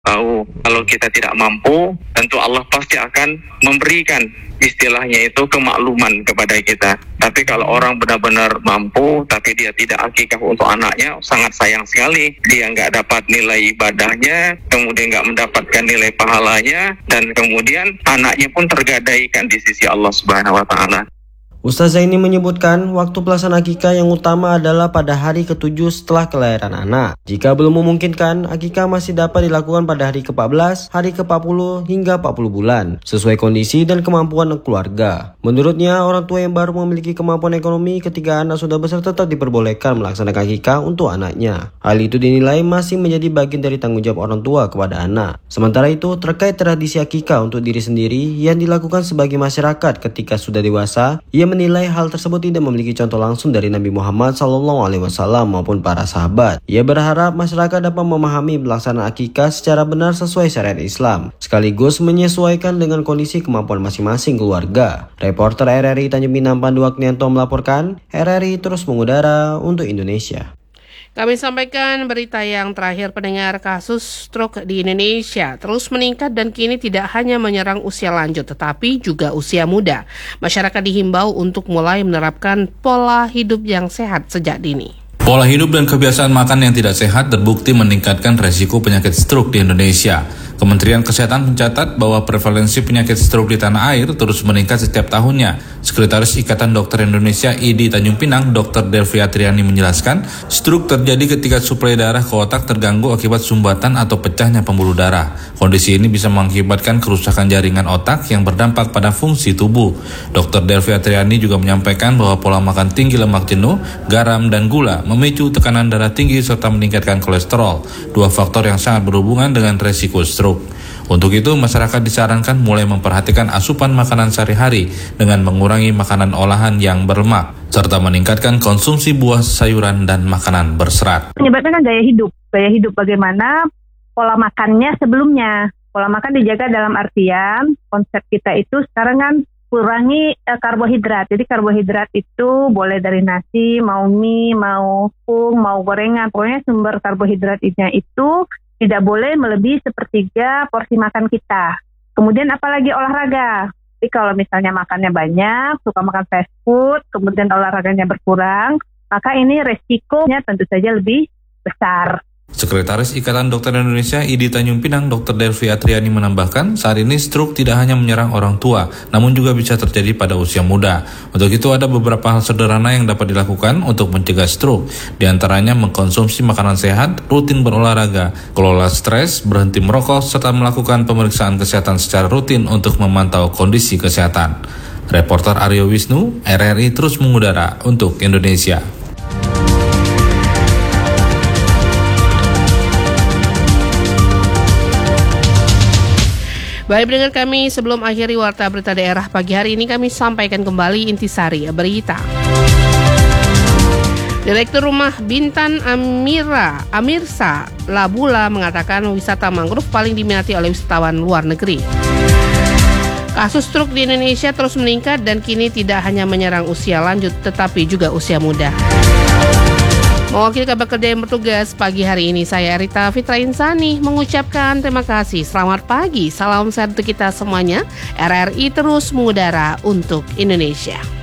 Tahu kalau kita tidak mampu, tentu Allah pasti akan memberikan istilahnya itu kemakluman kepada kita. Tapi kalau orang benar-benar mampu tapi dia tidak akikah untuk anaknya, sangat sayang sekali. Dia nggak dapat nilai ibadahnya, kemudian nggak mendapatkan nilai pahalanya, dan kemudian anaknya pun tergadaikan di sisi Allah Subhanahu wa Ta'ala. Ustaz Zaini menyebutkan waktu pelaksanaan akikah yang utama adalah pada hari ke-7 setelah kelahiran anak. Jika belum memungkinkan, akikah masih dapat dilakukan pada hari ke-14, hari ke-40 hingga 40 bulan, sesuai kondisi dan kemampuan keluarga. Menurutnya, orang tua yang baru memiliki kemampuan ekonomi ketika anak sudah besar tetap diperbolehkan melaksanakan akikah untuk anaknya. Hal itu dinilai masih menjadi bagian dari tanggung jawab orang tua kepada anak. Sementara itu, terkait tradisi akikah untuk diri sendiri yang dilakukan sebagai masyarakat ketika sudah dewasa, ia menilai hal tersebut tidak memiliki contoh langsung dari Nabi Muhammad SAW maupun para sahabat. Ia berharap masyarakat dapat memahami pelaksanaan akikah secara benar sesuai syariat Islam, sekaligus menyesuaikan dengan kondisi kemampuan masing-masing keluarga. Reporter RRI Tanjung Pinang Pandu Agnianto melaporkan, RRI terus mengudara untuk Indonesia. Kami sampaikan berita yang terakhir. Pendengar, kasus stroke di Indonesia terus meningkat dan kini tidak hanya menyerang usia lanjut tetapi juga usia muda. Masyarakat dihimbau untuk mulai menerapkan pola hidup yang sehat sejak dini. Pola hidup dan kebiasaan makan yang tidak sehat terbukti meningkatkan resiko penyakit stroke di Indonesia. Kementerian Kesehatan mencatat bahwa prevalensi penyakit stroke di tanah air terus meningkat setiap tahunnya. Sekretaris Ikatan Dokter Indonesia ID Tanjung Pinang, Dr. Delvia Triani menjelaskan, stroke terjadi ketika suplai darah ke otak terganggu akibat sumbatan atau pecahnya pembuluh darah. Kondisi ini bisa mengakibatkan kerusakan jaringan otak yang berdampak pada fungsi tubuh. Dr. Delvia Triani juga menyampaikan bahwa pola makan tinggi lemak jenuh, garam, dan gula memicu tekanan darah tinggi serta meningkatkan kolesterol, dua faktor yang sangat berhubungan dengan resiko stroke. Untuk itu, masyarakat disarankan mulai memperhatikan asupan makanan sehari-hari dengan mengurangi makanan olahan yang berlemak, serta meningkatkan konsumsi buah, sayuran, dan makanan berserat. Penyebabnya kan gaya hidup bagaimana pola makannya sebelumnya. Pola makan dijaga dalam artian konsep kita itu sekarang kan kurangi karbohidrat. Jadi karbohidrat itu boleh dari nasi, mau mie, mau tepung, mau gorengan. Pokoknya sumber karbohidratnya itu tidak boleh melebihi sepertiga porsi makan kita. Kemudian apalagi olahraga. Jadi kalau misalnya makannya banyak, suka makan fast food, kemudian olahraganya berkurang, maka ini resikonya tentu saja lebih besar. Sekretaris Ikatan Dokter Indonesia ID Tanjung Pinang, Dr. Delvia Triani menambahkan, saat ini stroke tidak hanya menyerang orang tua, namun juga bisa terjadi pada usia muda. Untuk itu ada beberapa hal sederhana yang dapat dilakukan untuk mencegah stroke. Di antaranya mengkonsumsi makanan sehat, rutin berolahraga, kelola stres, berhenti merokok, serta melakukan pemeriksaan kesehatan secara rutin untuk memantau kondisi kesehatan. Reporter Aryo Wisnu, RRI terus mengudara untuk Indonesia. Baik pendengar kami, sebelum akhiri Warta Berita Daerah pagi hari ini, kami sampaikan kembali intisari berita. Direktur Rumah Bintan Amirsa Labula mengatakan wisata mangrove paling diminati oleh wisatawan luar negeri. Kasus stroke di Indonesia terus meningkat dan kini tidak hanya menyerang usia lanjut tetapi juga usia muda. Mewakili kabar kerja yang bertugas pagi hari ini, saya Rita Fitra Insani mengucapkan terima kasih. Selamat pagi, salam sehat untuk kita semuanya. RRI terus mengudara untuk Indonesia.